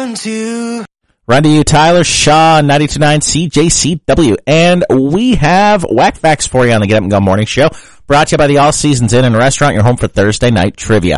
run to. Run to you, Tyler Shaw, 92.9 CJCW. And we have Whack Facts for you on the Get Up and Go Morning Show. Brought to you by the All Seasons Inn and Restaurant, your home for Thursday night trivia.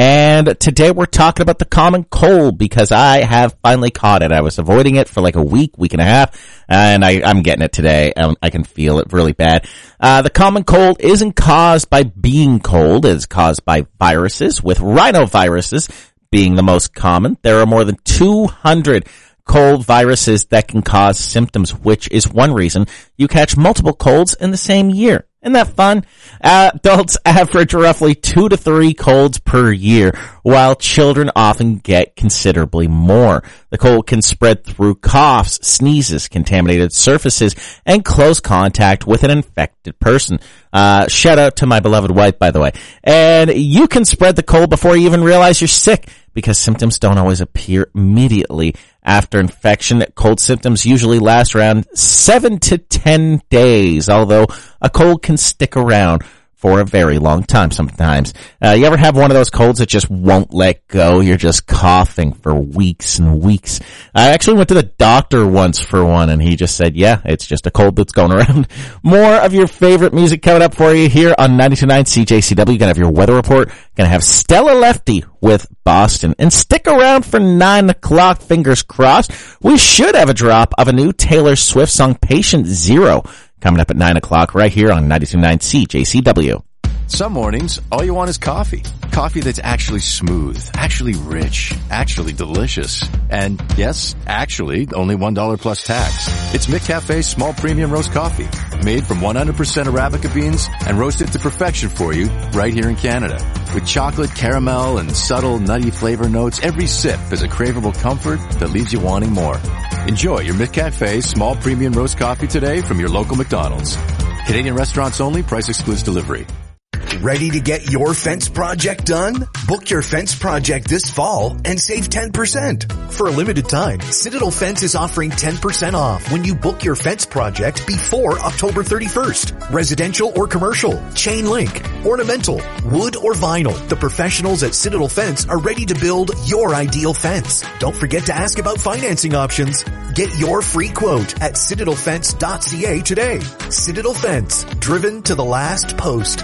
And today we're talking about the common cold because I have finally caught it. I was avoiding it for like a week and a half, and I'm getting it today. I can feel it really bad. The common cold isn't caused by being cold. It's caused by viruses, with rhinoviruses being the most common. There are more than 200 cold viruses that can cause symptoms, which is one reason you catch multiple colds in the same year. Isn't that fun? Adults average roughly 2 to 3 colds per year, while children often get considerably more. The cold can spread through coughs, sneezes, contaminated surfaces, and close contact with an infected person. Shout out to my beloved wife, by the way. And you can spread the cold before you even realize you're sick, because symptoms don't always appear immediately after infection. Cold symptoms usually last around 7 to 10 days, although a cold can stick around for a very long time sometimes. You ever have one of those colds that just won't let go? You're just coughing for weeks and weeks. I actually went to the doctor once for one, and he just said, yeah, it's just a cold that's going around. More of your favorite music coming up for you here on 92.9 CJCW. You're going to have your weather report. Going to have Stella Lefty with Boston. And stick around for 9 o'clock, fingers crossed. We should have a drop of a new Taylor Swift song, Patient Zero, coming up at 9 o'clock right here on 92.9 CJCW. Some mornings, all you want is coffee. Coffee that's actually smooth, actually rich, actually delicious. And yes, actually, only $1 plus tax. It's McCafe's small premium roast coffee, made from 100% Arabica beans and roasted to perfection for you right here in Canada. With chocolate, caramel, and subtle nutty flavor notes, every sip is a craveable comfort that leaves you wanting more. Enjoy your McCafe small premium roast coffee today from your local McDonald's. Canadian restaurants only. Price excludes delivery. Ready to get your fence project done? Book your fence project this fall and save 10%. For a limited time, Citadel Fence is offering 10% off when you book your fence project before October 31st. Residential or commercial, chain link, ornamental, wood or vinyl. The professionals at Citadel Fence are ready to build your ideal fence. Don't forget to ask about financing options. Get your free quote at citadelfence.ca today. Citadel Fence, driven to the last post.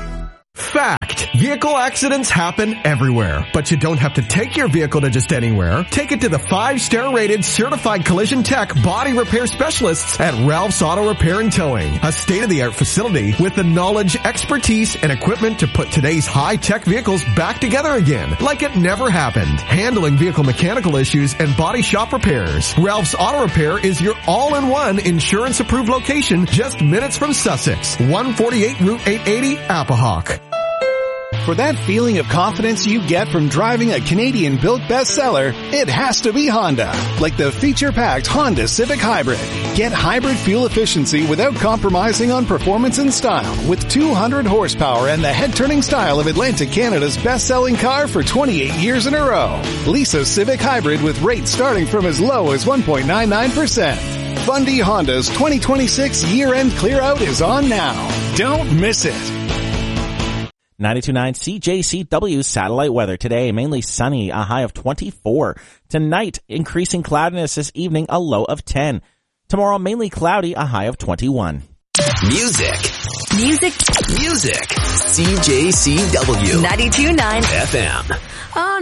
Fact. Vehicle accidents happen everywhere, but you don't have to take your vehicle to just anywhere. Take it to the 5-star rated certified collision tech body repair specialists at Ralph's Auto Repair and Towing. A state-of-the-art facility with the knowledge, expertise, and equipment to put today's high-tech vehicles back together again, like it never happened. Handling vehicle mechanical issues and body shop repairs. Ralph's Auto Repair is your all-in-one insurance-approved location just minutes from Sussex. 148 Route 880, Appahawk. For that feeling of confidence you get from driving a Canadian-built bestseller, it has to be Honda. Like the feature-packed Honda Civic Hybrid. Get hybrid fuel efficiency without compromising on performance and style with 200 horsepower and the head-turning style of Atlantic Canada's best-selling car for 28 years in a row. Lease a Civic Hybrid with rates starting from as low as 1.99%. Fundy Honda's 2026 year-end clear-out is on now. Don't miss it. 92.9 CJCW satellite weather. Today, mainly sunny, a high of 24. Tonight, increasing cloudiness this evening, a low of 10. Tomorrow, mainly cloudy, a high of 21. Music. CJCW 92.9 FM.